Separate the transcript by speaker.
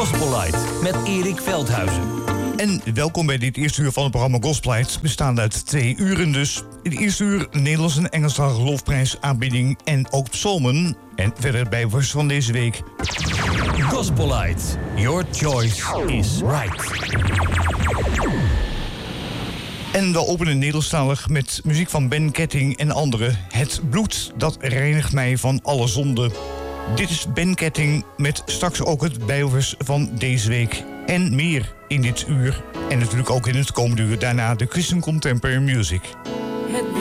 Speaker 1: Gospelite met Erik Veldhuizen.
Speaker 2: En welkom bij dit eerste uur van het programma Gospelite, bestaande uit 2 uren dus. In het eerste uur Nederlands en Engelstalige lofprijs, aanbidding en ook psalmen. En verder het bijbelvers van deze week.
Speaker 1: Gospelite, your choice is right.
Speaker 2: En we openen Nederlandstalig met muziek van Ben Ketting en anderen. Het bloed dat reinigt mij van alle zonde. Dit is Ben Ketting met straks ook het bijbelvers van deze week. En meer in dit uur. En natuurlijk ook in het komende uur daarna de Christian Contemporary Music.
Speaker 3: Het